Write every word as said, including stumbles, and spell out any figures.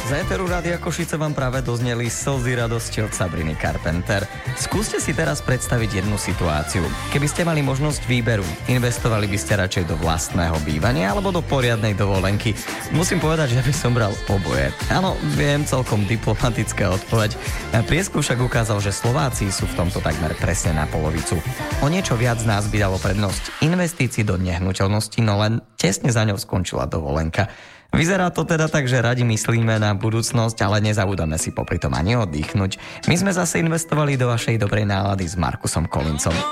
Z éteru Rádia Košice vám práve dozneli slzy radosti od Sabriny Carpenter. Skúste si teraz predstaviť jednu situáciu. Keby ste mali možnosť výberu, investovali by ste radšej do vlastného bývania alebo do poriadnej dovolenky? Musím povedať, že by som bral oboje. Áno, viem, celkom diplomatická odpoveď. Prieskum však ukázal, že Slováci sú v tomto takmer presne na polovicu. O niečo viac nás by dalo prednosť investícií do nehnuteľnosti, no len tesne za ňou skončila dovolenka. Vyzerá to teda tak, že radi myslíme na budúcnosť, ale nezabúdame si popri tom ani oddychnúť. My sme zase investovali do vašej dobrej nálady s Markusom Collinsom.